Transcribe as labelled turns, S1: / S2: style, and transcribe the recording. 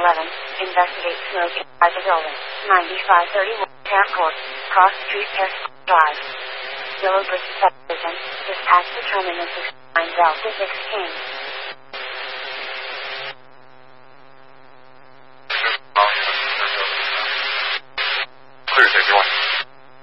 S1: 911. Investigate smoke inside the building. 9531 Camp Court. Cross Street Test Drive. Yellowbridge Subdivision. Dispatch the terminus is 9 Delta 6 King.
S2: Clear, 51.